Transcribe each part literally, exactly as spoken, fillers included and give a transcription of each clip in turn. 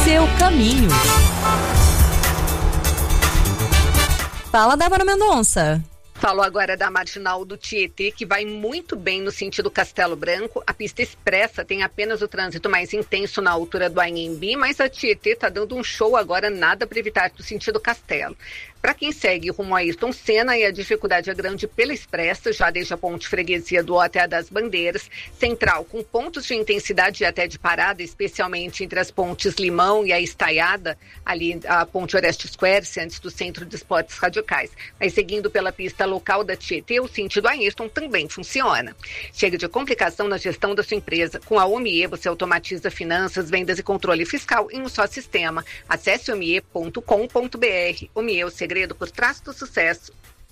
seu caminho. Fala, Débora Mendonça. Falou agora da Marginal do Tietê, que vai muito bem no sentido Castelo Branco. A pista expressa tem apenas o trânsito mais intenso na altura do Anhembi, mas a Tietê está dando um show agora, nada para evitar do sentido Castelo. Para quem segue rumo a Ayrton Senna, e a dificuldade é grande pela expressa, já desde a ponte Freguesia do Ó até a das Bandeiras, central com pontos de intensidade e até de parada, especialmente entre as pontes Limão e a Estaiada, ali a ponte Orestes Quercia, antes do Centro de Esportes Radicais. Mas seguindo pela pista local da Tietê, o sentido Ayrton também funciona. Chega de complicação na gestão da sua empresa. Com a Omie, você automatiza finanças, vendas e controle fiscal em um só sistema. Acesse omie ponto com ponto br. Omie, o segredo por trás do sucesso.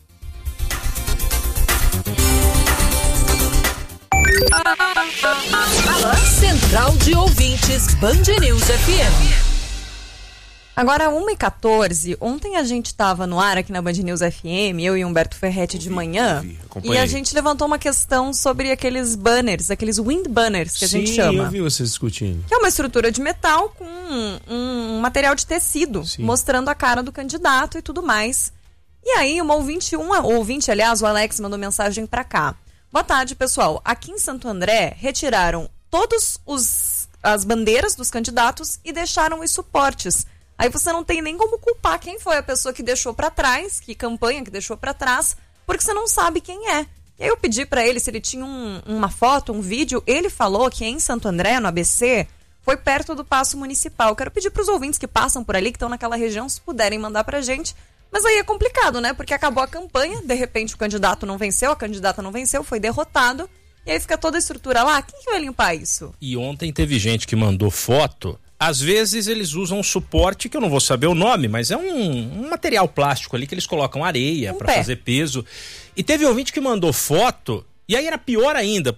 Central de Ouvintes, Band News F M. Agora, uma e quatorze, ontem a gente estava no ar aqui na Band News F M, eu e Humberto Ferretti de manhã, ouvi, e a gente levantou uma questão sobre aqueles banners, aqueles wind banners que a gente chama. Sim, eu vi vocês discutindo. Que é uma estrutura de metal com um, um material de tecido, Sim. mostrando a cara do candidato e tudo mais. E aí, uma ouvinte, um ouvinte, aliás, o Alex mandou mensagem pra cá. Boa tarde, pessoal. Aqui em Santo André, retiraram todas as bandeiras dos candidatos e deixaram os suportes. Aí você não tem nem como culpar quem foi a pessoa que deixou pra trás, que campanha que deixou pra trás, porque você não sabe quem é. E aí eu pedi pra ele se ele tinha um, uma foto, um vídeo. Ele falou que em Santo André, no A B C, foi perto do Paço Municipal. Quero pedir pros ouvintes que passam por ali, que estão naquela região, se puderem mandar pra gente. Mas aí é complicado, né? Porque acabou a campanha, de repente o candidato não venceu, a candidata não venceu, foi derrotado. E aí fica toda a estrutura lá. Quem que vai limpar isso? E ontem teve gente que mandou foto. Às vezes eles usam um suporte que eu não vou saber o nome, mas é um, um material plástico ali que eles colocam areia um para fazer peso. E teve ouvinte que mandou foto, e aí era pior ainda,